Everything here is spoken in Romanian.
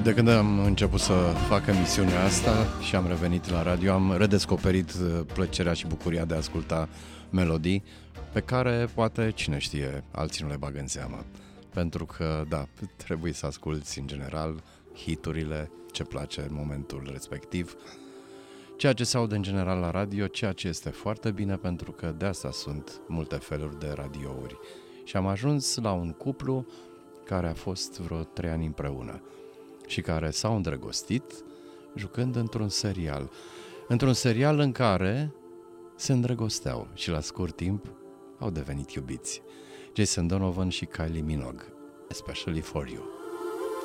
De când am început să fac emisiunea asta și am revenit la radio, am redescoperit plăcerea și bucuria de a asculta melodii pe care poate, cine știe, alții nu le bagă în seamă. Pentru că, da, trebuie să asculți în general hiturile, ce place în momentul respectiv, ceea ce se aude în general la radio, ceea ce este foarte bine pentru că de asta sunt multe feluri de radiouri. Și am ajuns la un cuplu care a fost vreo 3 ani împreună și care s-au îndrăgostit jucând într-un serial în care se îndrăgosteau și la scurt timp au devenit iubiți. Jason Donovan și Kylie Minogue, Especially for You.